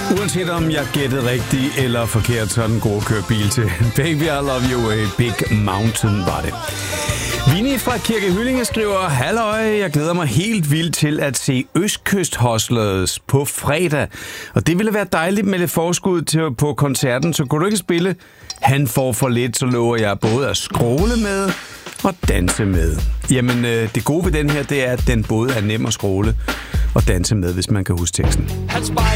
Uanset om jeg gættede rigtigt eller forkert, så er den gode at køre bil til. Baby, I love you, a big mountain var det. Vinnie fra Kirke Hyllinge skriver: Halløj, jeg glæder mig helt vildt til at se Østkyst Hustlers på fredag. Og det ville være dejligt med lidt forskud på koncerten, så kunne du ikke spille Han får for lidt, så lover jeg både at skråle med og danse med. Jamen, det gode ved den her, det er, at den både er nem at skråle og danse med, hvis man kan huske teksten.